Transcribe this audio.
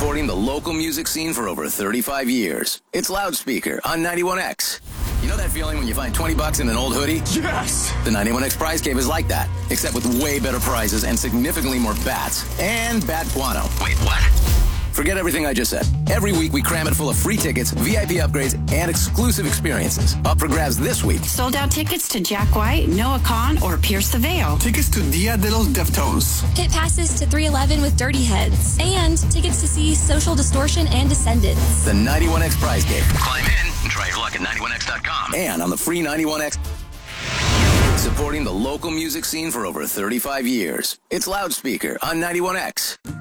Supporting the local music scene for over 35 years. It's Loudspeaker on 91X. You know that feeling when you find $20 in an old hoodie? Yes! The 91X Prize Cave is like that, except with way better prizes and significantly more bats. And Bat Guano. Wait, what? Forget everything I just said. Every week we cram it full of free tickets, VIP upgrades, and exclusive experiences. Up for grabs this week. Sold out tickets to Jack White, Noah Kahan, or Pierce the Veil. Tickets to Dia de los Deftones. Pit passes to 311 with Dirty Heads. And tickets to see Social Distortion and Descendants. The 91X Prize Cave. Climb in and try your luck at 91X.com. And on the free 91X. Supporting the local music scene for over 35 years. It's Loudspeaker on 91X.